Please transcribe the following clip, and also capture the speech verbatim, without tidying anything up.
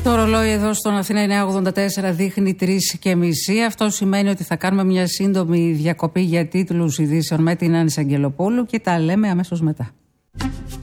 Το ρολόι εδώ στον Αθήνα εννιά ογδόντα τέσσερα δείχνει τρεις και μισή. Αυτό σημαίνει ότι θα κάνουμε μια σύντομη διακοπή για τίτλους ειδήσεων με την Άννη Αγγελοπούλου και τα λέμε αμέσως μετά.